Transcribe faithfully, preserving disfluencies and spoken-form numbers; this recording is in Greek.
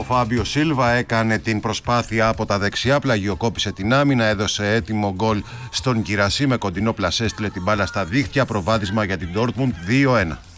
Φάμπιο Σίλβα έκανε την προσπάθεια από τα δεξιά, πλαγιοκόπησε την άμυνα, έδωσε έτοιμο γκολ στον Κυρασί με κοντινό πλασέ, έστειλε την μπάλα στα δίχτυα, προβάδισμα για την Ντόρτμουντ δύο ένα.